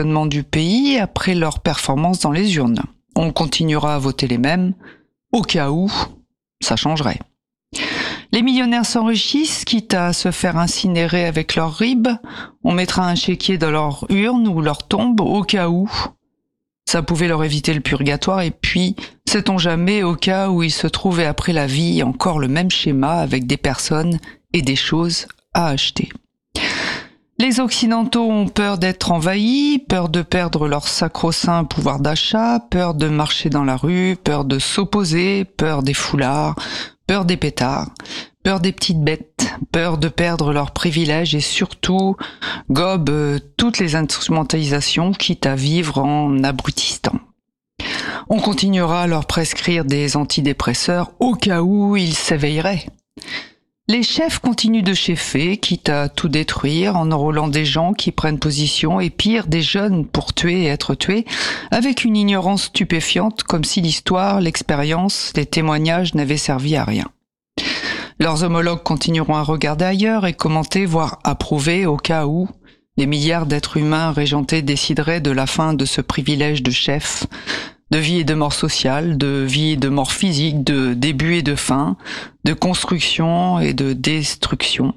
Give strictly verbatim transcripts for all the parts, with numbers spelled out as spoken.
du pays après leur performance dans les urnes. On continuera à voter les mêmes, au cas où ça changerait. Les millionnaires s'enrichissent, quitte à se faire incinérer avec leurs ribes. On mettra un chéquier dans leur urne ou leur tombe, au cas où. Ça pouvait leur éviter le purgatoire, et puis, sait-on jamais, au cas où ils se trouvaient après la vie, encore le même schéma avec des personnes et des choses à acheter. Les Occidentaux ont peur d'être envahis, peur de perdre leur sacro-saint pouvoir d'achat, peur de marcher dans la rue, peur de s'opposer, peur des foulards, peur des pétards, peur des petites bêtes, peur de perdre leurs privilèges et surtout gobent euh, toutes les instrumentalisations, quitte à vivre en abrutistan. On continuera à leur prescrire des antidépresseurs au cas où ils s'éveilleraient. Les chefs continuent de cheffer, quitte à tout détruire, en enrôlant des gens qui prennent position, et pire, des jeunes pour tuer et être tués, avec une ignorance stupéfiante, comme si l'histoire, l'expérience, les témoignages n'avaient servi à rien. Leurs homologues continueront à regarder ailleurs et commenter, voire approuver, au cas où les milliards d'êtres humains régentés décideraient de la fin de ce privilège de chef, de vie et de mort sociale, de vie et de mort physique, de début et de fin, de construction et de destruction,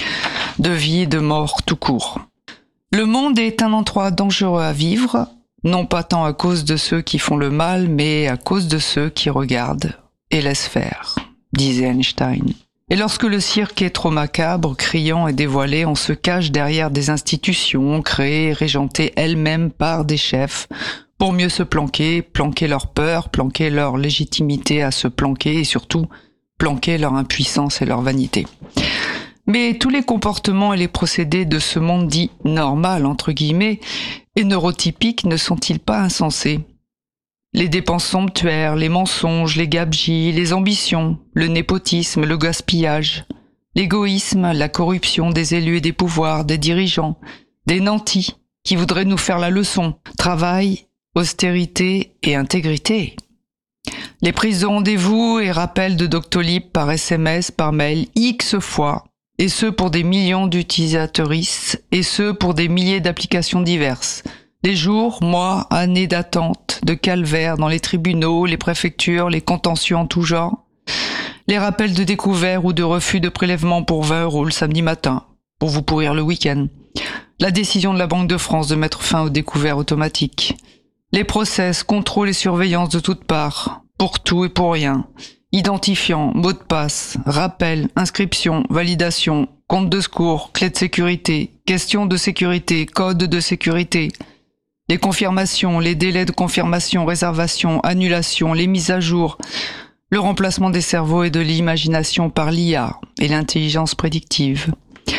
de vie et de mort tout court. Le monde est un endroit dangereux à vivre, non pas tant à cause de ceux qui font le mal, mais à cause de ceux qui regardent et laissent faire, disait Einstein. Et lorsque le cirque est trop macabre, criant et dévoilé, on se cache derrière des institutions créées et régentées elles-mêmes par des chefs, pour mieux se planquer, planquer leur peur, planquer leur légitimité à se planquer et surtout planquer leur impuissance et leur vanité. Mais tous les comportements et les procédés de ce monde dit « normal » entre guillemets et neurotypiques ne sont-ils pas insensés ? Les dépenses somptuaires, les mensonges, les gabegies, les ambitions, le népotisme, le gaspillage, l'égoïsme, la corruption des élus et des pouvoirs, des dirigeants, des nantis qui voudraient nous faire la leçon, travail, austérité et intégrité. Les prises de rendez-vous et rappels de Doctolib par S M S, par mail, X fois, et ce pour des millions d'utilisatrices, et ce pour des milliers d'applications diverses. Des jours, mois, années d'attente, de calvaire dans les tribunaux, les préfectures, les contentieux en tout genre. Les rappels de découvert ou de refus de prélèvement pour vingt euros le samedi matin, pour vous pourrir le week-end. La décision de la Banque de France de mettre fin au découvert automatique. Les process, contrôles et surveillance de toutes parts, pour tout et pour rien. Identifiant, mot de passe, rappel, inscription, validation, compte de secours, clé de sécurité, question de sécurité, code de sécurité. Les confirmations, les délais de confirmation, réservation, annulation, les mises à jour, le remplacement des cerveaux et de l'imagination par l'I A et l'intelligence prédictive.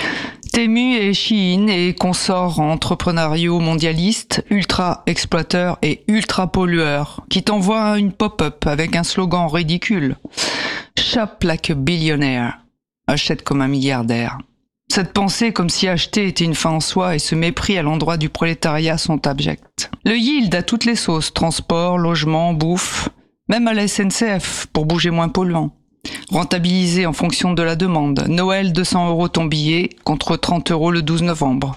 Temu et Shein et consorts entrepreneuriaux mondialistes, ultra-exploiteurs et ultra-pollueurs, qui t'envoient une pop-up avec un slogan ridicule. Shop like a billionaire. Achète comme un milliardaire. Cette pensée comme si acheter était une fin en soi et ce mépris à l'endroit du prolétariat sont abjects. Le yield à toutes les sauces, transport, logement, bouffe, même à la S N C F pour bouger moins polluant. Rentabilisé en fonction de la demande. Noël deux cents euros ton billet contre trente euros le douze novembre.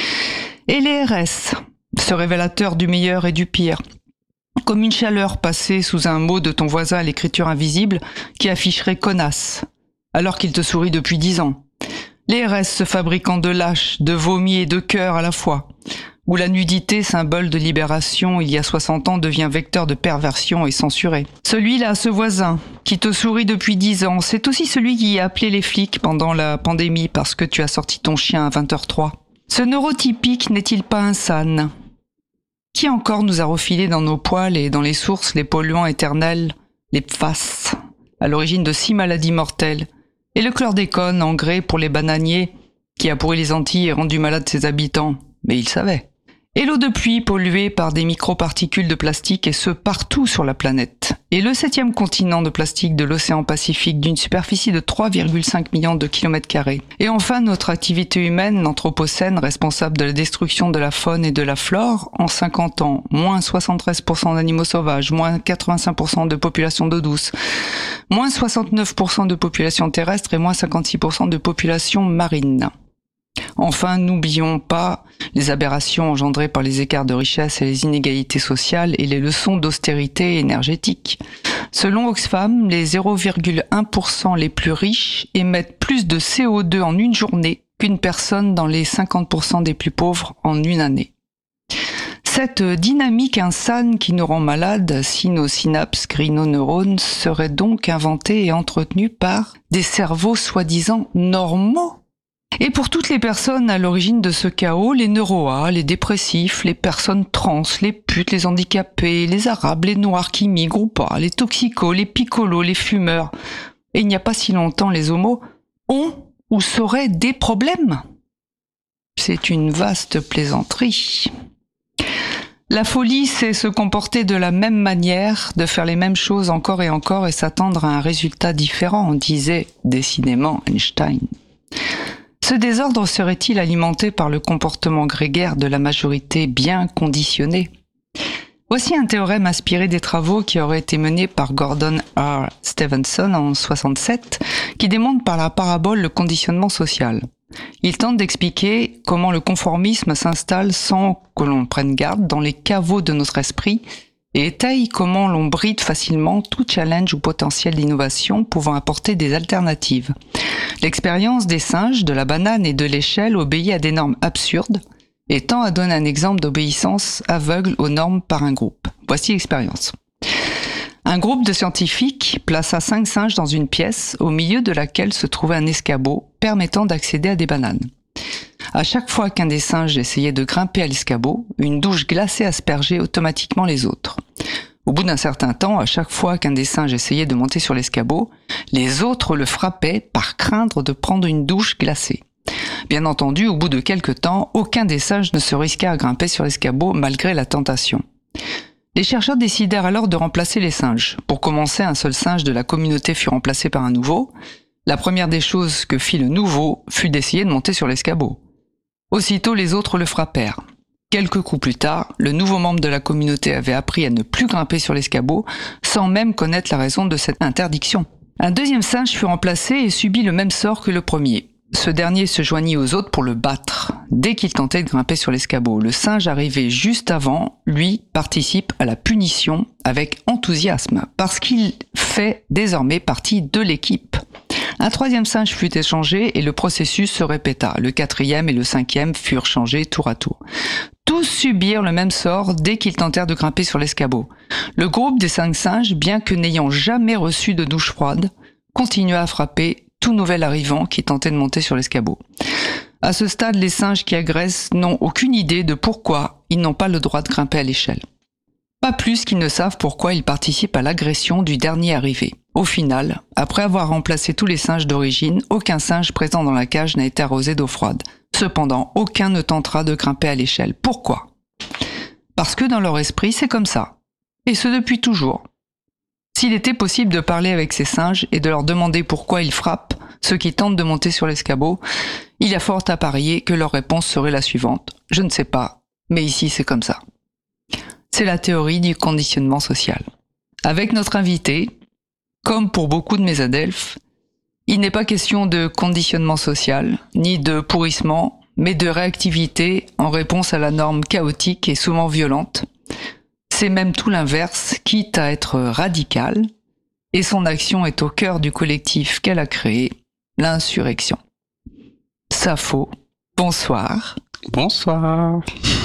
Et les R S, ce révélateur du meilleur et du pire. Comme une chaleur passée sous un mot de ton voisin à l'écriture invisible qui afficherait connasse, alors qu'il te sourit depuis dix ans. Les R S se fabriquant de lâches, de vomi et de cœur à la fois, où la nudité, symbole de libération il y a soixante ans, devient vecteur de perversion et censuré. Celui-là, ce voisin, qui te sourit depuis dix ans, c'est aussi celui qui a appelé les flics pendant la pandémie parce que tu as sorti ton chien à vingt heures trois. Ce neurotypique n'est-il pas un sane ? Qui encore nous a refilé dans nos poils et dans les sources les polluants éternels, les P F A S, à l'origine de six maladies mortelles, et le chlordécone, engrais pour les bananiers, qui a pourri les Antilles et rendu malades ses habitants, mais il savait. Et l'eau de pluie polluée par des microparticules de plastique et ce partout sur la planète. Et le septième continent de plastique de l'océan Pacifique d'une superficie de trois virgule cinq millions de kilomètres carrés. Et enfin notre activité humaine, l'anthropocène, responsable de la destruction de la faune et de la flore, en cinquante ans, moins soixante-treize pour cent d'animaux sauvages, moins quatre-vingt-cinq pour cent de population d'eau douce, moins soixante-neuf pour cent de population terrestre et moins cinquante-six pour cent de population marine. Enfin, n'oublions pas les aberrations engendrées par les écarts de richesse et les inégalités sociales et les leçons d'austérité énergétique. Selon Oxfam, les zéro virgule un pour cent les plus riches émettent plus de C O deux en une journée qu'une personne dans les cinquante pour cent des plus pauvres en une année. Cette dynamique insane qui nous rend malades si nos synapses grinoneurones seraient donc inventées et entretenues par des cerveaux soi-disant normaux. Et pour toutes les personnes à l'origine de ce chaos, les neuroas, les dépressifs, les personnes trans, les putes, les handicapés, les arabes, les noirs qui migrent ou pas, les toxicos, les picolos, les fumeurs, et il n'y a pas si longtemps les homos, ont ou seraient des problèmes. C'est une vaste plaisanterie. La folie, c'est se comporter de la même manière, de faire les mêmes choses encore et encore et s'attendre à un résultat différent, disait décidément Einstein. Ce désordre serait-il alimenté par le comportement grégaire de la majorité bien conditionnée ? Voici un théorème inspiré des travaux qui auraient été menés par Gordon R. Stevenson en soixante-sept, qui démontre par la parabole le conditionnement social. Il tente d'expliquer comment le conformisme s'installe sans que l'on prenne garde dans les caveaux de notre esprit et étaye comment l'on bride facilement tout challenge ou potentiel d'innovation pouvant apporter des alternatives. L'expérience des singes, de la banane et de l'échelle obéit à des normes absurdes et tend à donner un exemple d'obéissance aveugle aux normes par un groupe. Voici l'expérience. Un groupe de scientifiques plaça cinq singes dans une pièce au milieu de laquelle se trouvait un escabeau permettant d'accéder à des bananes. À chaque fois qu'un des singes essayait de grimper à l'escabeau, une douche glacée aspergeait automatiquement les autres. Au bout d'un certain temps, à chaque fois qu'un des singes essayait de monter sur l'escabeau, les autres le frappaient par craindre de prendre une douche glacée. Bien entendu, au bout de quelque temps, aucun des singes ne se risqua à grimper sur l'escabeau malgré la tentation. Les chercheurs décidèrent alors de remplacer les singes. Pour commencer, un seul singe de la communauté fut remplacé par un nouveau. La première des choses que fit le nouveau fut d'essayer de monter sur l'escabeau. Aussitôt, les autres le frappèrent. Quelques coups plus tard, le nouveau membre de la communauté avait appris à ne plus grimper sur l'escabeau, sans même connaître la raison de cette interdiction. Un deuxième singe fut remplacé et subit le même sort que le premier. Ce dernier se joignit aux autres pour le battre. Dès qu'il tentait de grimper sur l'escabeau, le singe arrivé juste avant, lui, participe à la punition avec enthousiasme, parce qu'il fait désormais partie de l'équipe. Un troisième singe fut échangé et le processus se répéta. Le quatrième et le cinquième furent changés tour à tour. Tous subirent le même sort dès qu'ils tentèrent de grimper sur l'escabeau. Le groupe des cinq singes, bien que n'ayant jamais reçu de douche froide, continua à frapper tout nouvel arrivant qui tentait de monter sur l'escabeau. À ce stade, les singes qui agressent n'ont aucune idée de pourquoi ils n'ont pas le droit de grimper à l'échelle. Pas plus qu'ils ne savent pourquoi ils participent à l'agression du dernier arrivé. Au final, après avoir remplacé tous les singes d'origine, aucun singe présent dans la cage n'a été arrosé d'eau froide. Cependant, aucun ne tentera de grimper à l'échelle. Pourquoi ? Parce que dans leur esprit, c'est comme ça. Et ce depuis toujours. S'il était possible de parler avec ces singes et de leur demander pourquoi ils frappent ceux qui tentent de monter sur l'escabeau, il y a fort à parier que leur réponse serait la suivante. Je ne sais pas, mais ici c'est comme ça. C'est la théorie du conditionnement social. Avec notre invité, comme pour beaucoup de mes adelphes, il n'est pas question de conditionnement social, ni de pourrissement, mais de réactivité en réponse à la norme chaotique et souvent violente. C'est même tout l'inverse, quitte à être radicale, et son action est au cœur du collectif qu'elle a créé, l'insurrection. Sappho, bonsoir. Bonsoir.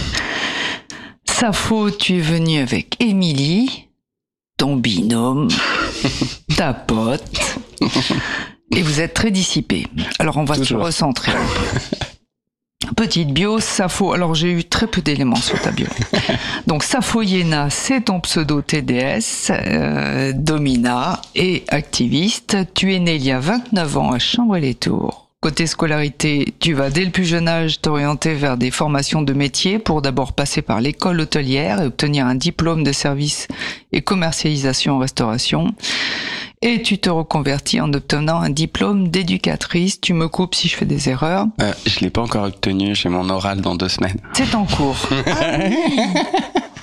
Sappho, tu es venue avec Émilie, ton binôme, ta pote, et vous êtes très dissipés. Alors on va Toujours. se recentrer un peu. Petite bio, Sappho, alors j'ai eu très peu d'éléments sur ta bio. Donc Sappho Yéna, c'est ton pseudo T D S, euh, domina et activiste. Tu es né il y a vingt-neuf ans à Chambray-les-Tours. Côté scolarité, tu vas dès le plus jeune âge t'orienter vers des formations de métiers pour d'abord passer par l'école hôtelière et obtenir un diplôme de service et commercialisation en restauration. Et tu te reconvertis en obtenant un diplôme d'éducatrice. Tu me coupes si je fais des erreurs. Euh, je l'ai pas encore obtenu, j'ai mon oral dans deux semaines. C'est en cours. Ah oui.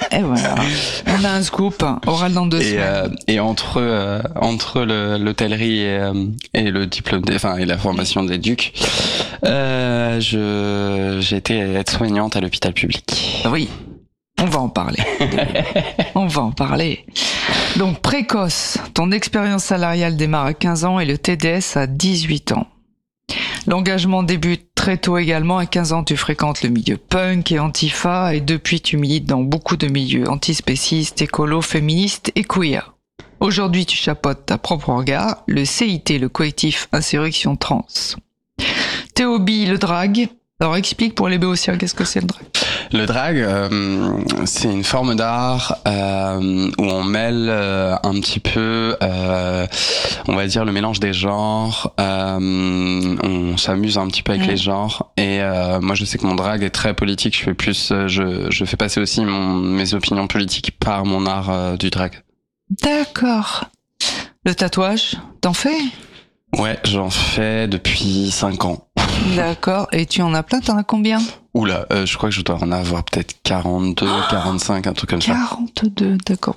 Et voilà, on a un scoop oral dans deux et, semaines. Euh, et entre euh, entre le, l'hôtellerie et, euh, et le diplôme, des, enfin et la formation d'éduc, euh, je j'ai été aide-soignante à l'hôpital public. Oui, on va en parler. On va en parler. Donc précoce, ton expérience salariale démarre à quinze ans et le T D S à dix-huit ans. L'engagement débute très tôt également. À quinze ans, tu fréquentes le milieu punk et antifa et depuis, tu milites dans beaucoup de milieux antispécistes, écolos, féministes et queer. Aujourd'hui, tu chapeautes ta propre regard, le C I T, le collectif Insurrection Trans. Tes hobbies, le drag. Alors explique pour les béotiens, qu'est-ce que c'est le drag ? Le drag, euh, c'est une forme d'art euh, où on mêle euh, un petit peu, euh, on va dire, le mélange des genres. Euh, on s'amuse un petit peu avec mmh. les genres. Et euh, moi, je sais que mon drag est très politique. Je fais plus, je, je fais passer aussi mon, mes opinions politiques par mon art euh, du drag. D'accord. Le tatouage, t'en fais ? Ouais, j'en fais depuis cinq ans. D'accord. Et tu en as plein, t'en as combien ? Oula, euh, je crois que je dois en avoir peut-être quarante-deux, oh quarante-cinq, un truc comme ça. quarante-deux, d'accord.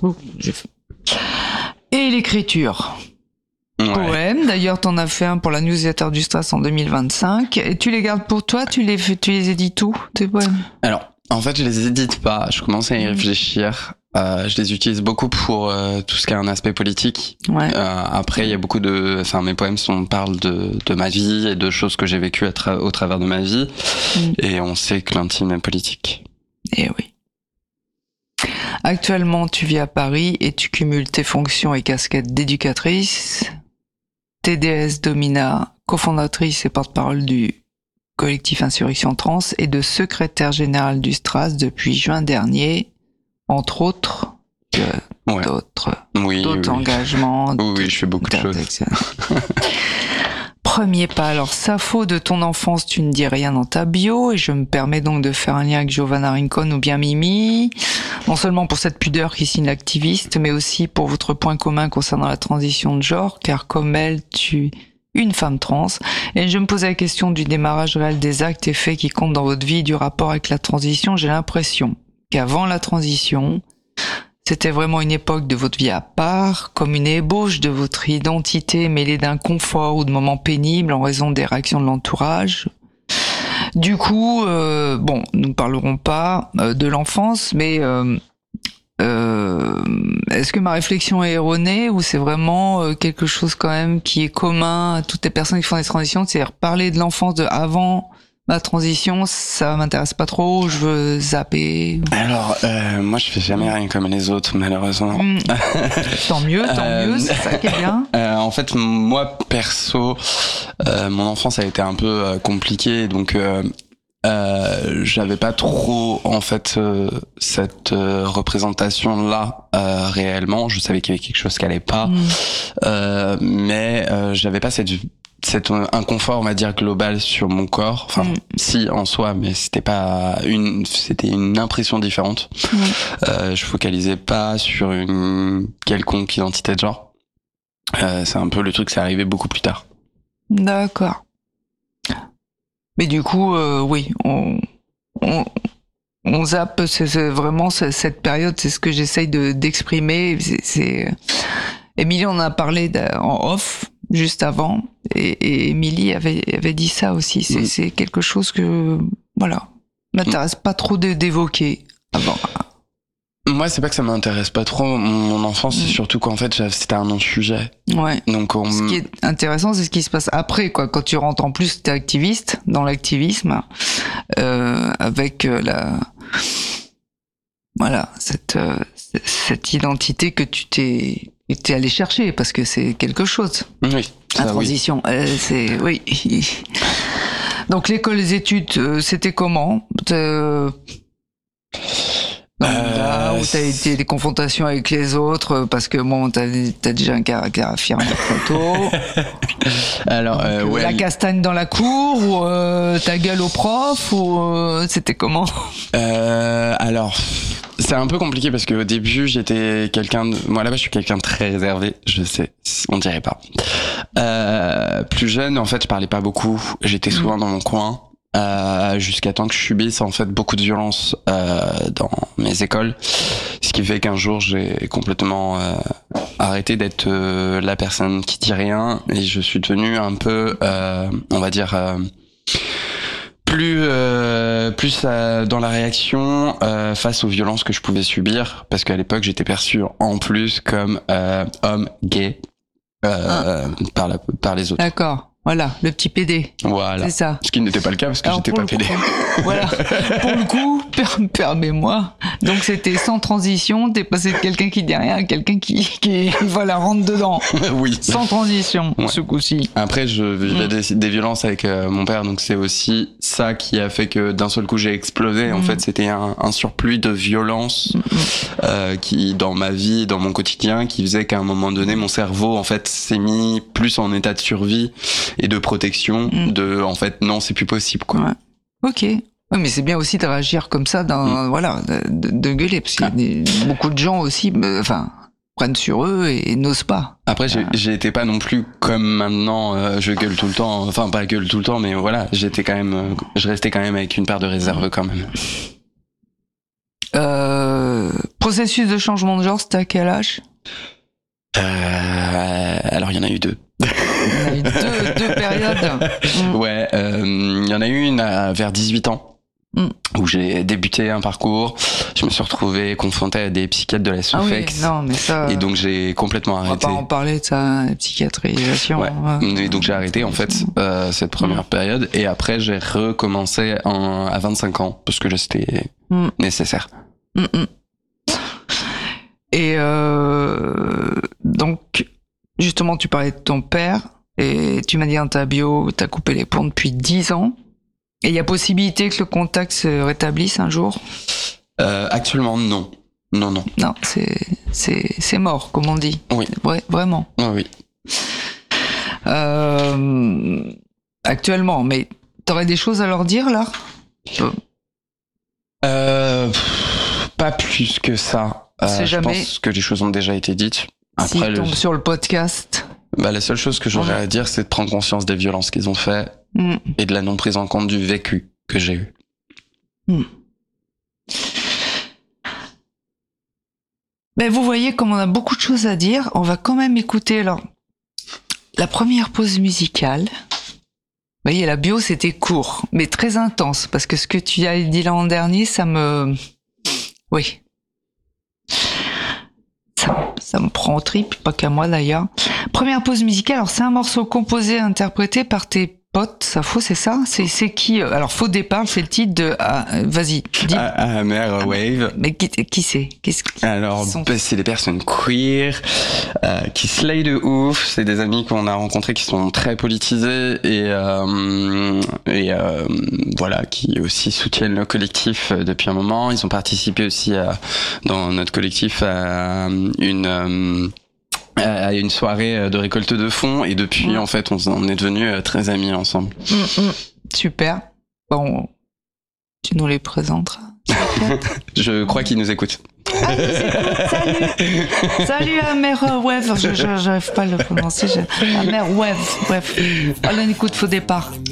Et l'écriture ? Ouais. Poème, d'ailleurs t'en as fait un pour la newsletter du Stress en deux mille vingt-cinq. Et tu les gardes pour toi ? Tu les, tu les édites où, tes poèmes ? Alors, en fait, je les édite pas. Je commence à y réfléchir. Euh, je les utilise beaucoup pour euh, tout ce qui a un aspect politique. Ouais. Euh, après, il y a beaucoup de, enfin, mes poèmes sont parlent de de ma vie et de choses que j'ai vécues à tra- au travers de ma vie. Mm. Et on sait que l'intime est politique. Eh oui. Actuellement, tu vis à Paris et tu cumules tes fonctions et casquettes d'éducatrice, T D S Domina, cofondatrice et porte-parole du collectif Insurrection Trans et de secrétaire générale du Stras depuis juin dernier. Entre autres, euh, ouais. d'autres, oui, d'autres oui. engagements. Oui, oui, je fais beaucoup de choses. Premier pas, alors Sappho, de ton enfance, tu ne dis rien dans ta bio, et je me permets donc de faire un lien avec Giovanna Rincon ou bien Mimi, non seulement pour cette pudeur qui signe l'activiste, mais aussi pour votre point commun concernant la transition de genre, car comme elle, tu une femme trans, et je me posais la question du démarrage réel des actes et faits qui comptent dans votre vie, du rapport avec la transition. J'ai l'impression qu'avant la transition, c'était vraiment une époque de votre vie à part, comme une ébauche de votre identité mêlée d'inconfort ou de moments pénibles en raison des réactions de l'entourage. Du coup, euh, bon, nous ne parlerons pas euh, de l'enfance, mais euh, euh, est-ce que ma réflexion est erronée ou c'est vraiment euh, quelque chose quand même qui est commun à toutes les personnes qui font des transitions, c'est-à-dire parler de l'enfance de avant la transition, ça m'intéresse pas trop, je veux zapper. Alors, euh, moi, je fais jamais rien comme les autres, malheureusement. Mmh. Tant mieux, tant euh, mieux, c'est ça qui est bien. Euh, en fait, moi, perso, euh, mon enfance a été un peu euh, compliquée, donc euh, euh, j'avais pas trop, en fait, euh, cette euh, représentation-là euh, réellement. Je savais qu'il y avait quelque chose qui allait pas, mmh. euh, mais euh, j'avais pas cette cet inconfort, on va dire, global sur mon corps. Enfin, mmh. si, en soi, mais c'était pas une, c'était une impression différente. Mmh. Euh, je focalisais pas sur une quelconque identité de genre. Euh, c'est un peu le truc, c'est arrivé beaucoup plus tard. D'accord. Mais du coup, euh, oui, on, on, on zappe, c'est, c'est vraiment c'est, cette période, c'est ce que j'essaye de, d'exprimer. C'est, c'est... Émilie en a parlé en off, juste avant, et, et Émilie avait, avait dit ça aussi. C'est, mmh. c'est quelque chose que, voilà, m'intéresse mmh. pas trop de, d'évoquer avant. Moi, c'est pas que ça m'intéresse pas trop. Mon enfance, mmh. c'est surtout qu'en fait, c'était un non-sujet. Ouais. Donc, on... ce qui est intéressant, c'est ce qui se passe après, quoi. Quand tu rentres en plus, t'es activiste, dans l'activisme, euh, avec la, voilà, cette, euh, cette identité que tu t'es, t'es allé chercher, parce que c'est quelque chose. Oui. La transition, oui. Euh, c'est, oui. Donc, l'école des études, euh, c'était comment? euh... Là où t'as été des confrontations avec les autres parce que bon t'as, t'as déjà un caractère affirmé très tôt. Alors euh, Donc, ouais, la castagne dans la cour ou euh, ta gueule au prof ou euh, c'était comment? euh, Alors c'est un peu compliqué parce qu'au début j'étais quelqu'un de... moi là-bas je suis quelqu'un de très réservé, je sais, on dirait pas. Euh, plus jeune en fait je parlais pas beaucoup, j'étais souvent mmh. dans mon coin. Euh, jusqu'à temps que je subisse en fait beaucoup de violence euh, dans mes écoles Ce qui fait qu'un jour, j'ai complètement euh, arrêté d'être euh, la personne qui dit rien et je suis devenu un peu, euh, on va dire, euh, plus euh, plus euh, dans la réaction euh, face aux violences que je pouvais subir, parce qu'à l'époque, j'étais perçu en plus comme euh, homme gay euh, ah. par, la, par les autres. D'accord. Voilà, le petit P D. Voilà. C'est ça. Ce qui n'était pas le cas parce que Alors, j'étais pas P D. Coup, voilà. Pour le coup, per- permets-moi. Donc c'était sans transition, t'es passé de quelqu'un qui dit rien à quelqu'un qui, qui voilà, rentre dedans. Oui. Sans transition, ouais. Ce coup-ci. Après, je vivais mm. des, des violences avec euh, mon père, donc c'est aussi ça qui a fait que d'un seul coup j'ai explosé. Mm. En fait, c'était un, un surplus de violence mm. euh, qui, dans ma vie, dans mon quotidien, qui faisait qu'à un moment donné, mon cerveau, en fait, s'est mis plus en état de survie et de protection, mmh. de en fait non, c'est plus possible quoi. Ouais. Ok. Oui, mais c'est bien aussi de réagir comme ça, dans mmh. voilà, de, de gueuler parce qu'il y a des, beaucoup de gens aussi, enfin prennent sur eux et, et n'osent pas. Après, j'ai, j'étais pas non plus comme maintenant, euh, je gueule tout le temps, enfin pas gueule tout le temps, mais voilà, j'étais quand même, euh, je restais quand même avec une part de réserve quand même. Euh, processus de changement de genre, c'était à quel âge? Euh, alors il y en a eu deux. Il y en a eu deux, deux périodes. Mm. Ouais, il euh, y en a eu une à, vers dix-huit ans, mm. où j'ai débuté un parcours. Je me suis retrouvé confronté à des psychiatres de la Soufex. Ah oui, non, mais ça, et donc j'ai complètement arrêté. On va pas en parler de ça, la psychiatrisation. Ouais. ouais. Et donc j'ai arrêté en fait euh, cette première mm. période. Et après j'ai recommencé en, à vingt-cinq ans, parce que là c'était mm. nécessaire. Mm -mm. Et euh, donc, justement, tu parlais de ton père, et tu m'as dit dans ta bio, t'as coupé les ponts depuis dix ans, et il y a possibilité que le contact se rétablisse un jour? euh, Actuellement, non. Non, non. Non, c'est, c'est, c'est mort, comme on dit. Oui. Ouais, vraiment. Oui, oui. Euh, actuellement, mais t'aurais des choses à leur dire, là? Euh, pas plus que ça. Euh, je jamais... pense que les choses ont déjà été dites. Après, S'ils tombent le... sur le podcast. Bah, la seule chose que j'aurais ouais. à dire, c'est de prendre conscience des violences qu'ils ont fait mm. et de la non prise en compte du vécu que j'ai eu. Mm. Ben, vous voyez, comme on a beaucoup de choses à dire, on va quand même écouter alors la première pause musicale. Vous voyez, la bio, c'était court, mais très intense, parce que ce que tu as dit l'an dernier, ça me... Oui. Ça, ça me prend au trip, pas qu'à moi d'ailleurs. Première pause musicale, alors c'est un morceau composé, interprété par tes potes, ça faut, c'est ça? C'est, c'est qui? Alors, Faux départ, c'est le titre de... Ah, vas-y, dis. Amer Wave. Mais qui, qui c'est? Qu'est-ce qui Alors, sont... c'est des personnes queer, euh, qui slay de ouf. C'est des amis qu'on a rencontrés qui sont très politisés et, euh, et euh, voilà, qui aussi soutiennent le collectif depuis un moment. Ils ont participé aussi à, dans notre collectif à une... Euh, à une soirée de récolte de fonds et depuis mmh. en fait on, on est devenus très amis ensemble. Mmh, mmh. Super. Bon, tu nous les présenteras. Je crois qu'ils nous écoutent. Ah, ils nous écoutent. Salut. Salut Amer Wave. Je, je, j'arrive pas à le prononcer. Je... Amer Wave. Bref. On écoute Faux départ.